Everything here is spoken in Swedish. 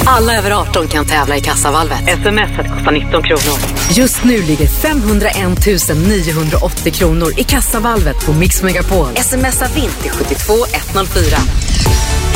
Alla över 18 kan tävla i Kassavalvet. SMS-et kostar 19 kronor. Just nu ligger 501 980 kronor i Kassavalvet på Mix Megapol. Smsa vint till 72104.